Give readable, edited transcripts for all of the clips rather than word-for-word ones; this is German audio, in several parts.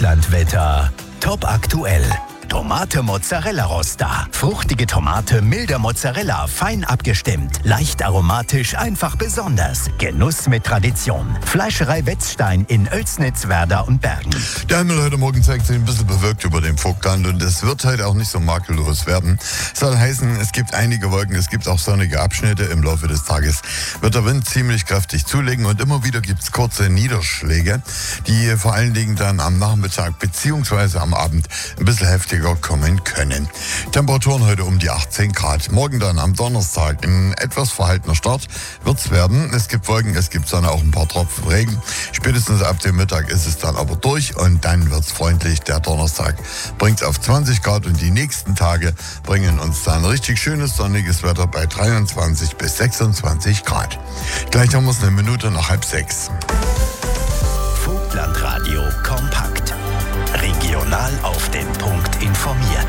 Vogtlandwetter. Top aktuell. Tomate Mozzarella Rosta. Fruchtige Tomate, milder Mozzarella, fein abgestimmt. Leicht aromatisch, einfach besonders. Genuss mit Tradition. Fleischerei Wetzstein in Oelsnitz, Werder und Bergen. Der Himmel heute Morgen zeigt sich ein bisschen bewölkt über dem Vogtland und es wird heute auch nicht so makellos werden. Soll heißen, es gibt einige Wolken, es gibt auch sonnige Abschnitte. Im Laufe des Tages wird der Wind ziemlich kräftig zulegen und immer wieder gibt es kurze Niederschläge, die vor allen Dingen dann am Nachmittag bzw. am Abend ein bisschen heftiger kommen können. Temperaturen heute um die 18 Grad. Morgen dann am Donnerstag ein etwas verhaltener Start wird es werden. Es gibt Wolken, es gibt Sonne, auch ein paar Tropfen Regen. Spätestens ab dem Mittag ist es dann aber durch und dann wird es freundlich. Der Donnerstag bringt es auf 20 Grad und die nächsten Tage bringen uns dann richtig schönes sonniges Wetter bei 23 bis 26 Grad. Gleich haben wir es eine Minute nach 5:30. Vogtlandradio kompakt. Regional auf den Punkt informiert.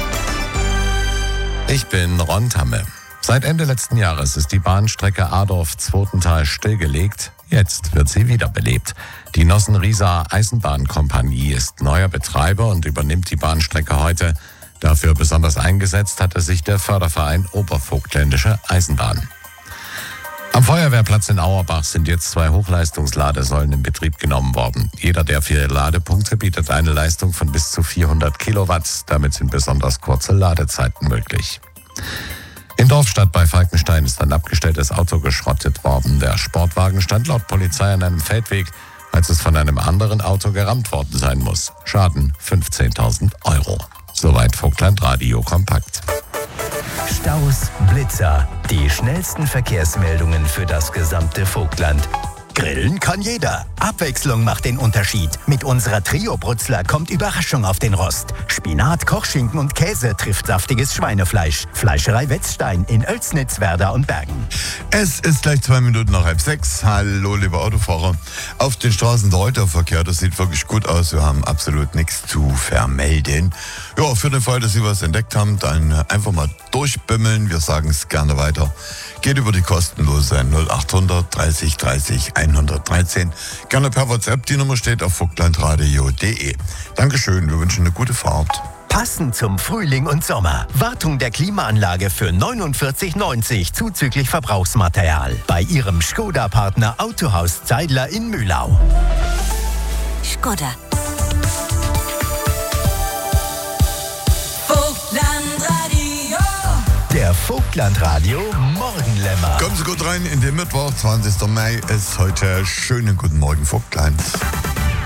Ich bin Ron Tamme. Seit Ende letzten Jahres ist die Bahnstrecke Adorf-Zwotenthal stillgelegt. Jetzt wird sie wiederbelebt. Die Nossen-Rieser Eisenbahnkompanie ist neuer Betreiber und übernimmt die Bahnstrecke heute. Dafür besonders eingesetzt hatte sich der Förderverein Obervogtländische Eisenbahn. Am Feuerwehrplatz in Auerbach sind jetzt 2 Hochleistungsladesäulen in Betrieb genommen worden. Jeder der 4 Ladepunkte bietet eine Leistung von bis zu 400 Kilowatt. Damit sind besonders kurze Ladezeiten möglich. In Dorfstadt bei Falkenstein ist ein abgestelltes Auto geschrottet worden. Der Sportwagen stand laut Polizei an einem Feldweg, als es von einem anderen Auto gerammt worden sein muss. Schaden 15.000 €. Soweit Vogtlandradio kompakt. Staus, Blitzer, die schnellsten Verkehrsmeldungen für das gesamte Vogtland. Grillen kann jeder. Abwechslung macht den Unterschied. Mit unserer Trio-Brutzler kommt Überraschung auf den Rost. Spinat, Kochschinken und Käse trifft saftiges Schweinefleisch. Fleischerei Wetzstein in Oelsnitz, Werder und Bergen. Es ist gleich 2 Minuten nach 5:30. Hallo, liebe Autofahrer. Auf den Straßen der Autoverkehr, das sieht wirklich gut aus. Wir haben absolut nichts zu vermelden. Ja, für den Fall, dass Sie was entdeckt haben, dann einfach mal durchbimmeln. Wir sagen es gerne weiter. Geht über die kostenlose 0800 30 30 113. Gerne per WhatsApp. Die Nummer steht auf vogtlandradio.de. Dankeschön, wir wünschen eine gute Fahrt. Passend zum Frühling und Sommer. Wartung der Klimaanlage für 49,90 zuzüglich Verbrauchsmaterial. Bei Ihrem Skoda-Partner Autohaus Zeidler in Mühlau. Skoda. Der Vogtlandradio Morgenlämmer. Kommen Sie gut rein in den Mittwoch, 20. Mai ist heute. Schönen guten Morgen, Vogtland.